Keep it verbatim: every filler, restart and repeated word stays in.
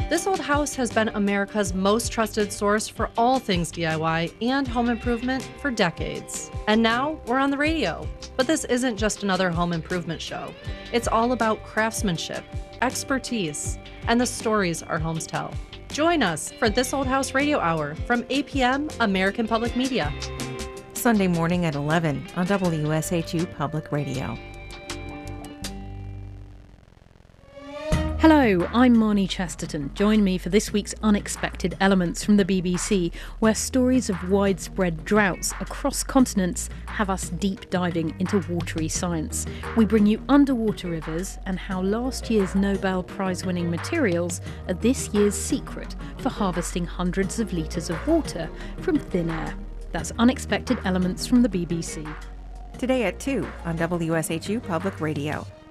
This Old House has been America's most trusted source for all things D I Y and home improvement for decades. And now we're on the radio. But this isn't just another home improvement show. It's all about craftsmanship, expertise, and the stories our homes tell. Join us for This Old House Radio Hour from eight p.m. American Public Media. Sunday morning at eleven on W S H U Public Radio. Hello, I'm Marnie Chesterton. Join me for this week's Unexpected Elements from the B B C, where stories of widespread droughts across continents have us deep diving into watery science. We bring you underwater rivers and how last year's Nobel Prize-winning materials are this year's secret for harvesting hundreds of litres of water from thin air. That's Unexpected Elements from the B B C. Today at two on W S H U Public Radio.